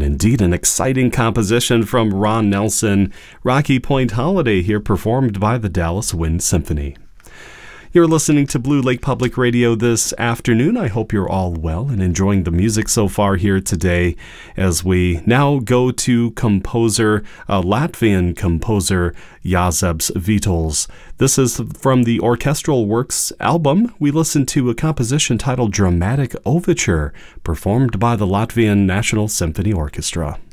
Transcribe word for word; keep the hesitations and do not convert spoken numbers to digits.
indeed an exciting composition from Ron Nelson, Rocky Point Holiday here performed by the Dallas Wind Symphony. You're listening to Blue Lake Public Radio this afternoon. I hope you're all well and enjoying the music so far here today as we now go to composer, uh, Latvian composer Jāzeps Vītols. This is from the Orchestral Works album. We listened to a composition titled Dramatic Overture, performed by the Latvian National Symphony Orchestra.